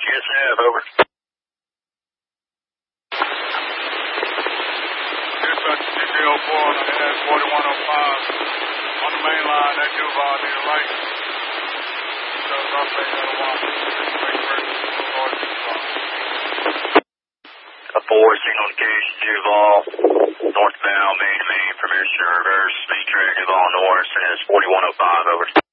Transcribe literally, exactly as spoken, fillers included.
Yes, I have, over. Dispatch G P O four on the head, forty-one oh five. On the main line, that Duval near light. Shows up, they got a watch. Wait for it. A four, signal indication, Duval. Northbound, main to main, permission to reverse. Speed track, Duval North, and it's forty-one oh five, over.